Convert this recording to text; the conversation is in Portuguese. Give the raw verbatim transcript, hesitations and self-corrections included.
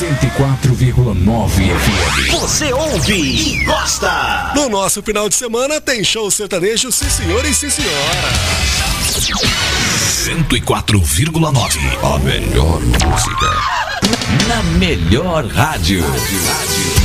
cento e quatro vírgula nove F M. Você ouve e gosta. No nosso final de semana tem show sertanejo, sim senhor e sim senhora. cento e quatro vírgula nove. A melhor música. Na melhor rádio.